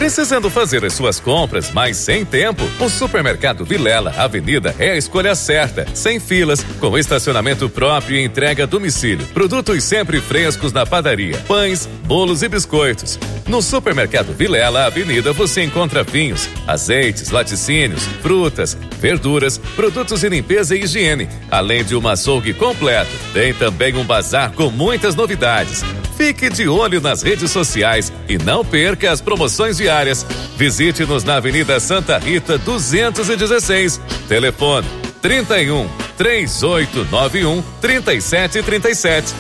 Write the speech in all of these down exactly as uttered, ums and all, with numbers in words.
Precisando fazer as suas compras, mas sem tempo? O Supermercado Vilela Avenida é a escolha certa. Sem filas, com estacionamento próprio e entrega a domicílio. Produtos sempre frescos na padaria, pães, bolos e biscoitos. No Supermercado Vilela Avenida você encontra vinhos, azeites, laticínios, frutas, verduras, produtos de limpeza e higiene, além de um açougue completo. Tem também um bazar com muitas novidades. Fique de olho nas redes sociais e não perca as promoções diárias. Visite-nos na Avenida Santa Rita duzentos e dezesseis. Telefone trinta e um, três oito nove um, trinta e sete trinta e sete.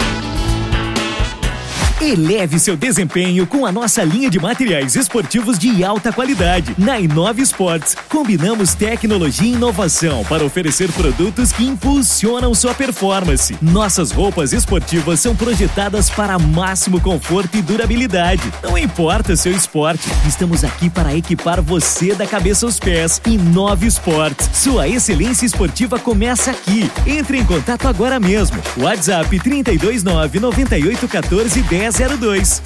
Eleve seu desempenho com a nossa linha de materiais esportivos de alta qualidade. Na Inova Esportes, combinamos tecnologia e inovação para oferecer produtos que impulsionam sua performance. Nossas roupas esportivas são projetadas para máximo conforto e durabilidade. Não importa seu esporte, estamos aqui para equipar você da cabeça aos pés. Inova Esportes, sua excelência esportiva começa aqui. Entre em contato agora mesmo. WhatsApp trinta e dois nove, noventa e oito, quatorze, dez zero dois.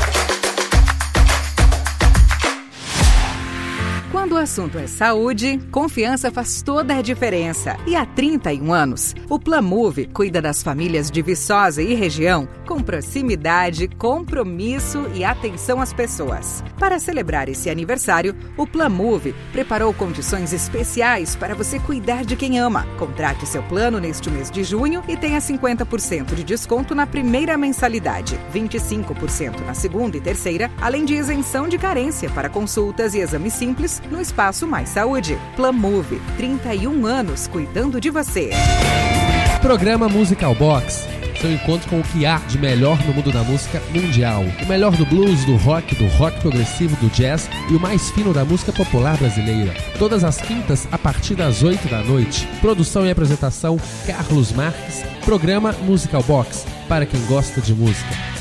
Quando o assunto é saúde, confiança faz toda a diferença. E há trinta e um anos, o Plamove cuida das famílias de Viçosa e região com proximidade, compromisso e atenção às pessoas. Para celebrar esse aniversário, o Plamove preparou condições especiais para você cuidar de quem ama. Contrate seu plano neste mês de junho e tenha cinquenta por cento de desconto na primeira mensalidade, vinte e cinco por cento na segunda e terceira, além de isenção de carência para consultas e exames simples no Espaço Mais Saúde. Plamove, trinta e um anos cuidando de você. Programa Musical Box. Seu encontro com o que há de melhor no mundo da música mundial. O melhor do blues, do rock, do rock progressivo, do jazz e o mais fino da música popular brasileira. Todas as quintas, a partir das oito da noite. Produção e apresentação, Carlos Marques. Programa Musical Box, para quem gosta de música.